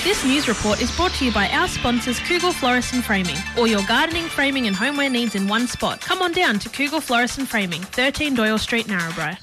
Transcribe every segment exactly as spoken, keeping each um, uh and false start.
This news report is brought to you by our sponsors Kugel Florist and Framing. All your gardening, framing and homeware needs in one spot. Come on down to Kugel Florist and Framing, thirteen Doyle Street, Narrabri.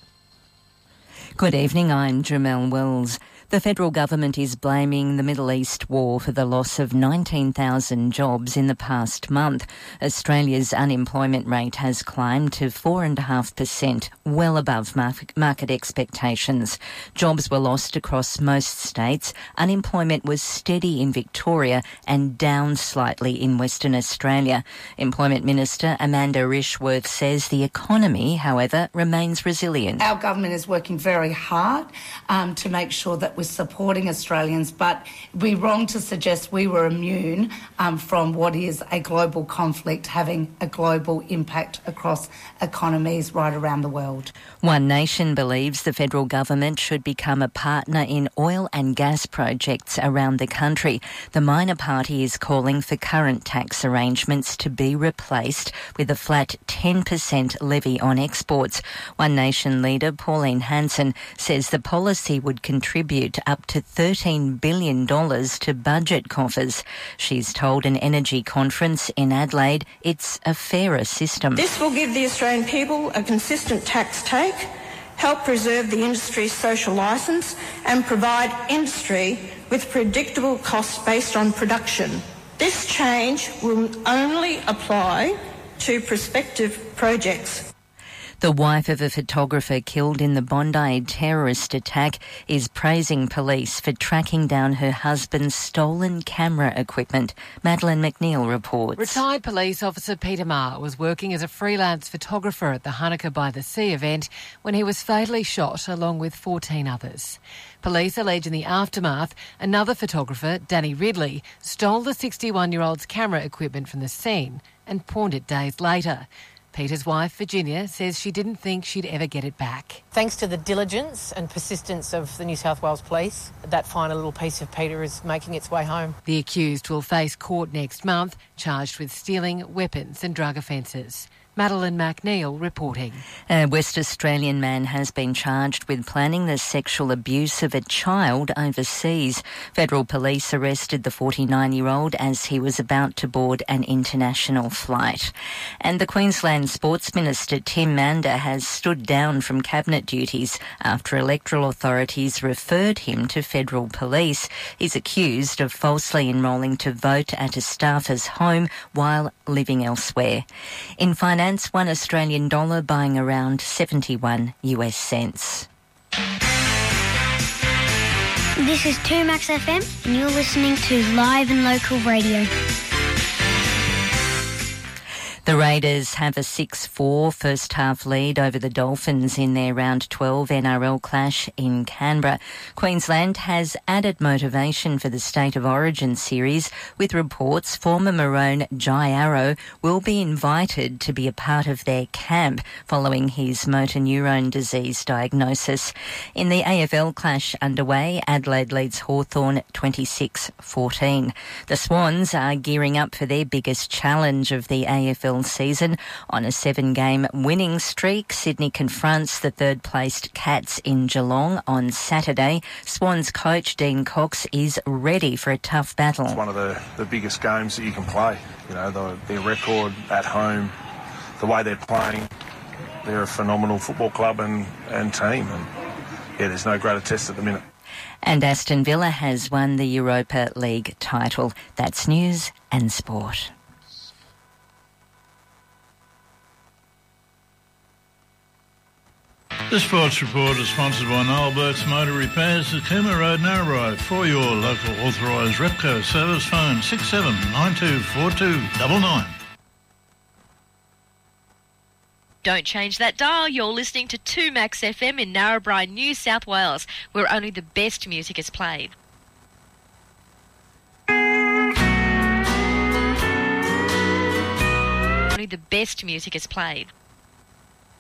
Good evening, I'm Jamelle Wells. The federal government is blaming the Middle East war for the loss of nineteen thousand jobs in the past month. Australia's unemployment rate has climbed to four point five percent, well above market expectations. Jobs were lost across most states. Unemployment was steady in Victoria and down slightly in Western Australia. Employment Minister Amanda Rishworth says the economy, however, remains resilient. Our government is working very hard um, to make sure that we're supporting Australians, but we're wrong to suggest we were immune um, from what is a global conflict having a global impact across economies right around the world. One Nation believes the federal government should become a partner in oil and gas projects around the country. The minor party is calling for current tax arrangements to be replaced with a flat ten percent levy on exports. One Nation leader Pauline Hanson says the policy would contribute up to thirteen billion dollars to budget coffers. She's told an energy conference in Adelaide it's a fairer system. This will give the Australian people a consistent tax take, help preserve the industry's social licence and provide industry with predictable costs based on production. This change will only apply to prospective projects. The wife of a photographer killed in the Bondi terrorist attack is praising police for tracking down her husband's stolen camera equipment. Madeline McNeil reports. Retired police officer Peter Marr was working as a freelance photographer at the Hanukkah by the Sea event when he was fatally shot along with fourteen others. Police allege in the aftermath another photographer, Danny Ridley, stole the sixty-one-year-old's camera equipment from the scene and pawned it days later. Peter's wife, Virginia, says she didn't think she'd ever get it back. Thanks to the diligence and persistence of the New South Wales Police, that final little piece of Peter is making its way home. The accused will face court next month, charged with stealing, weapons and drug offences. Madeline McNeil reporting. A West Australian man has been charged with planning the sexual abuse of a child overseas. Federal police arrested the forty-nine-year-old as he was about to board an international flight. And the Queensland Sports Minister Tim Mander has stood down from cabinet duties after electoral authorities referred him to federal police. He's accused of falsely enrolling to vote at a staffer's home while living elsewhere. In finance, one Australian dollar buying around seventy-one US cents. This is two Max F M and you're listening to Live and Local Radio. The Raiders have a six four first-half lead over the Dolphins in their round twelve N R L clash in Canberra. Queensland has added motivation for the State of Origin series, with reports former Maroon Jai Arrow will be invited to be a part of their camp following his motor neurone disease diagnosis. In the A F L clash underway, Adelaide leads Hawthorn twenty-six fourteen. The Swans are gearing up for their biggest challenge of the A F L season. On a seven-game winning streak, Sydney confronts the third-placed Cats in Geelong on Saturday. Swans coach Dean Cox is ready for a tough battle. It's one of the, the biggest games that you can play. You know, the, their record at home, the way they're playing, they're a phenomenal football club and, and team. And yeah, there's no greater test at the minute. And Aston Villa has won the Europa League title. That's news and sport. The Sports Report is sponsored by Noel Burke's Motor Repairs at Cooma Road, Narrabri. For your local authorised Repco service, phone six seven nine two four two nine nine. Don't change that dial. You're listening to two Max F M in Narrabri, New South Wales, where only the best music is played. Only the best music is played.